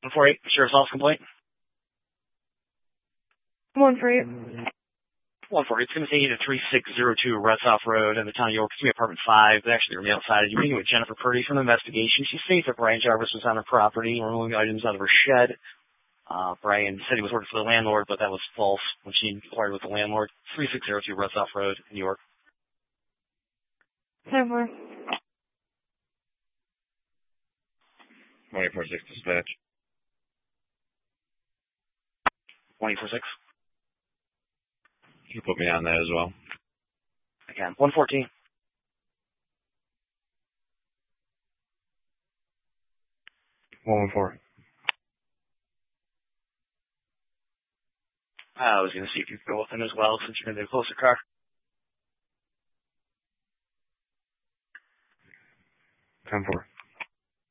148, Sheriff's Office complaint. 148. 148, it's going to take you to 3602 Retzoff Road in the town of York. It's going to be apartment 5. They actually are outside. You're meeting with Jennifer Purdy from the investigation. She states that Brian Jarvis was on her property, removing items out of her shed. Brian said he was working for the landlord, but that was false when she inquired with the landlord. 3602 Retzoff Road in New York. 10-4. 24-6 dispatch. 24-6. You put me on that as well. Again, 114. 114. I was going to see if you could go with him as well, since you're going to be a closer car. 10-4.